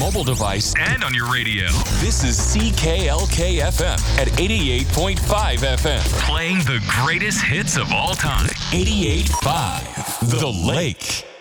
mobile device and on your radio. This is CKLK FM at 88.5 FM. Playing the greatest hits of all time. 88.5 The Lake.